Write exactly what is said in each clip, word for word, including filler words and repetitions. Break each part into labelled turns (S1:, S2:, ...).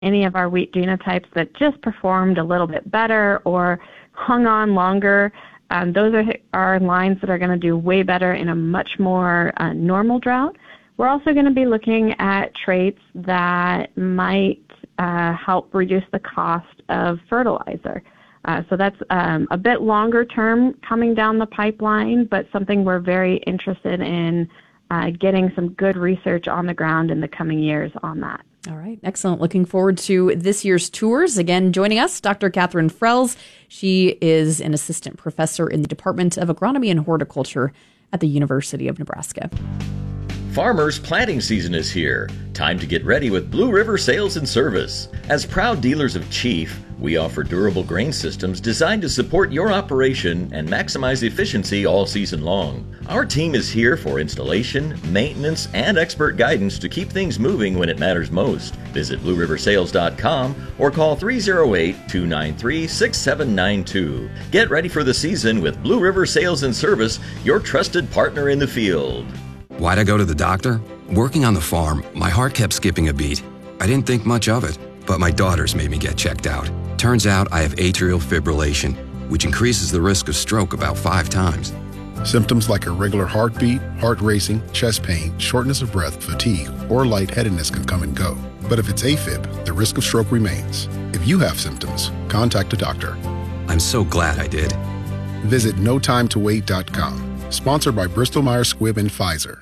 S1: any of our wheat genotypes that just performed a little bit better or hung on longer. Um, those are, are lines that are going to do way better in a much more uh, normal drought. We're also going to be looking at traits that might uh, help reduce the cost of fertilizer. Uh, so that's um, a bit longer term coming down the pipeline, but something we're very interested in uh, getting some good research on the ground in the coming years on that.
S2: All right. Excellent. Looking forward to this year's tours. Again, joining us, Doctor Catherine Frells. She is an assistant professor in the Department of Agronomy and Horticulture at the University of Nebraska.
S3: Farmers' planting season is here. Time to get ready with Blue River Sales and Service. As proud dealers of Chief, we offer durable grain systems designed to support your operation and maximize efficiency all season long. Our team is here for installation, maintenance, and expert guidance to keep things moving when it matters most. Visit blue river sales dot com or call three oh eight, two nine three, six seven nine two. Get ready for the season with Blue River Sales and Service, your trusted partner in the field.
S4: Why'd I go to the doctor? Working on the farm, my heart kept skipping a beat. I didn't think much of it, but my daughters made me get checked out. Turns out I have atrial fibrillation, which increases the risk of stroke about five times.
S5: Symptoms like irregular heartbeat, heart racing, chest pain, shortness of breath, fatigue, or lightheadedness can come and go. But if it's AFib, the risk of stroke remains. If you have symptoms, contact a doctor.
S4: I'm so glad I did.
S5: Visit no time to wait dot com. Sponsored by Bristol Myers Squibb and Pfizer.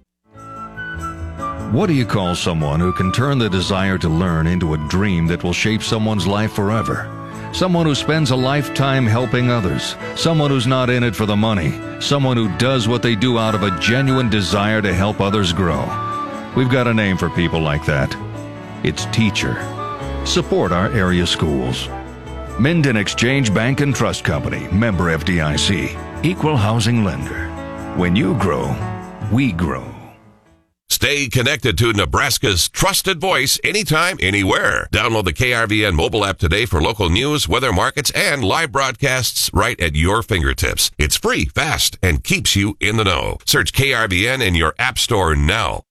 S6: What do you call someone who can turn the desire to learn into a dream that will shape someone's life forever? Someone who spends a lifetime helping others. Someone who's not in it for the money. Someone who does what they do out of a genuine desire to help others grow. We've got a name for people like that. It's teacher. Support our area schools. Minden Exchange Bank and Trust Company, member F D I C, equal housing lender. When you grow, we grow.
S7: Stay connected to Nebraska's trusted voice anytime, anywhere. Download the K R V N mobile app today for local news, weather, markets, and live broadcasts right at your fingertips. It's free, fast, and keeps you in the know. Search K R V N in your app store now.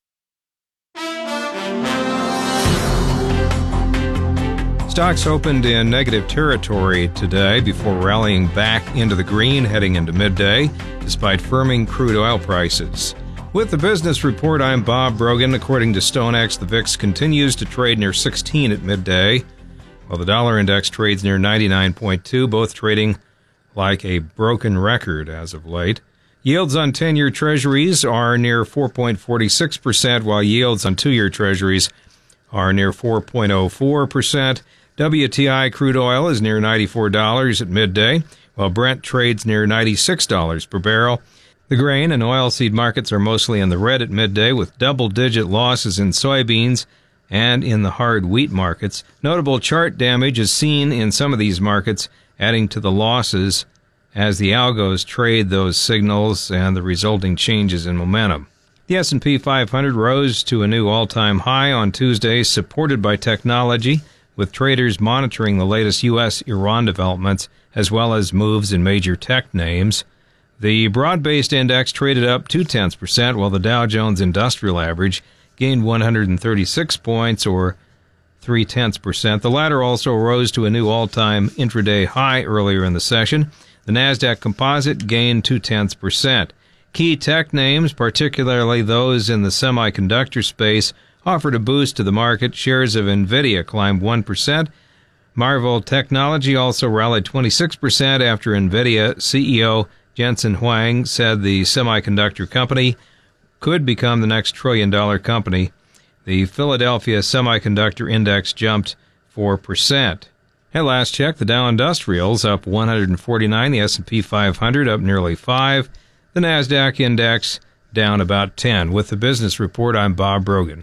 S8: Stocks opened in negative territory today before rallying back into the green heading into midday, despite firming crude oil prices. With the business report, I'm Bob Brogan. According to StoneX, the V I X continues to trade near sixteen at midday, while the dollar index trades near ninety-nine point two, both trading like a broken record as of late. Yields on ten-year treasuries are near four point four six percent, while yields on two-year treasuries are near four point oh four percent. W T I crude oil is near ninety-four dollars at midday, while Brent trades near ninety-six dollars per barrel. The grain and oilseed markets are mostly in the red at midday, with double-digit losses in soybeans and in the hard wheat markets. Notable chart damage is seen in some of these markets, adding to the losses as the algos trade those signals and the resulting changes in momentum. The S and P five hundred rose to a new all-time high on Tuesday, supported by technology, with traders monitoring the latest U S Iran developments as well as moves in major tech names. The broad-based index traded up two-tenths percent, while the Dow Jones Industrial Average gained one hundred thirty-six points, or three-tenths percent. The latter also rose to a new all-time intraday high earlier in the session. The Nasdaq Composite gained two-tenths percent. Key tech names, particularly those in the semiconductor space, offered a boost to the market. Shares of NVIDIA climbed one percent. Marvell Technology also rallied twenty-six percent after NVIDIA C E O Jensen Huang said the semiconductor company could become the next trillion-dollar company. The Philadelphia Semiconductor Index jumped four percent. At last check, the Dow Industrials up one hundred forty-nine, the S and P five hundred up nearly five, the Nasdaq Index down about ten. With the business report, I'm Bob Brogan.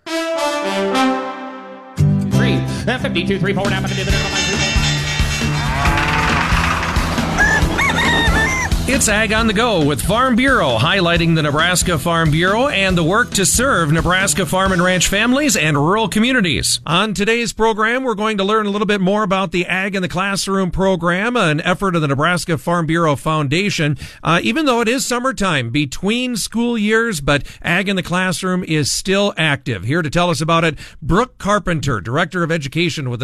S9: Three, fifty-two, three, four,
S10: It's Ag on the Go with Farm Bureau, highlighting the Nebraska Farm Bureau and the work to serve Nebraska farm and ranch families and rural communities. On today's program, we're going to learn a little bit more about the Ag in the Classroom program, an effort of the Nebraska Farm Bureau Foundation. Uh, even though it is summertime between school years, but Ag in the Classroom is still active. Here to tell us about it, Brooke Carpenter, Director of Education with the